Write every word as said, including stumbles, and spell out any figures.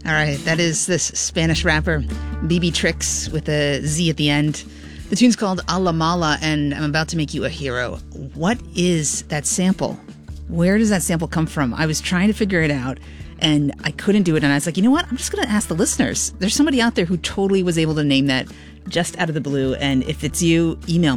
All right, that is this Spanish rapper, B B Tricks, with a Z at the end. The tune's called A La Mala, and I'm about to make you a hero. What is that sample? Where does that sample come from? I was trying to figure it out, and I couldn't do it, and I was like, you know what? I'm just going to ask the listeners. There's somebody out there who totally was able to name that just out of the blue, and if it's you, email me.